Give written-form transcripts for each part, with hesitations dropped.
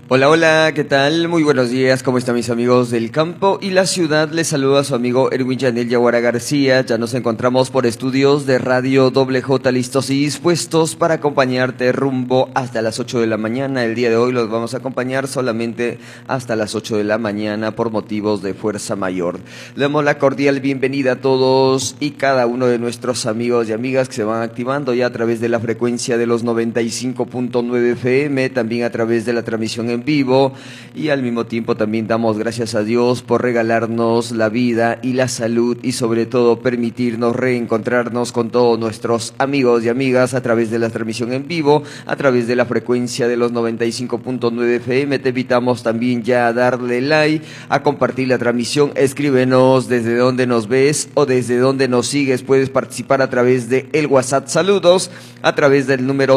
Hola, hola, ¿qué tal? Muy buenos días, ¿cómo están mis amigos del campo y la ciudad? Les saluda su amigo Erwin Yanel Yaguara García. Ya nos encontramos por estudios de Radio J, listos y dispuestos para acompañarte rumbo hasta las 8 de la mañana. El día de hoy los vamos a acompañar solamente hasta las 8 de la mañana por motivos de fuerza mayor. Le damos la cordial bienvenida a todos y cada uno de nuestros amigos y amigas que se van activando ya a través de la frecuencia de los 95.9 FM, también a través de la transmisión en vivo, y al mismo tiempo también damos gracias a Dios por regalarnos la vida y la salud y sobre todo permitirnos reencontrarnos con todos nuestros amigos y amigas a través de la transmisión en vivo, a través de la frecuencia de los 95.9 FM. Te invitamos también ya a darle like, a compartir la transmisión. Escríbenos desde donde nos ves o desde donde nos sigues. Puedes participar a través de el WhatsApp Saludos, a través del número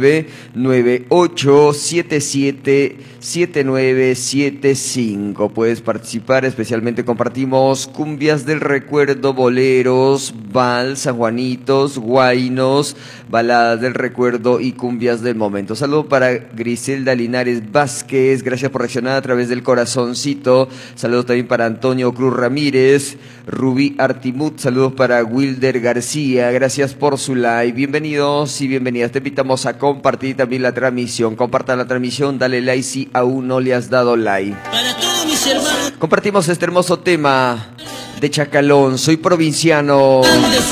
998-777975. Puedes participar, especialmente compartimos cumbias del recuerdo, boleros, vals, sanjuanitos, guainos, baladas del recuerdo y cumbias del momento. Saludos para Griselda Linares Vázquez, gracias por reaccionar a través del corazoncito. Saludos también para Antonio Cruz Ramírez, Rubí Artimut, saludos para Wilder García, gracias por su like. Bienvenidos y bienvenidas, te invitamos a compartir también la transmisión. Compartan la transmisión, dale like si aún no le has dado like. Para todos mis hermanos. Compartimos este hermoso tema de Chacalón, soy provinciano.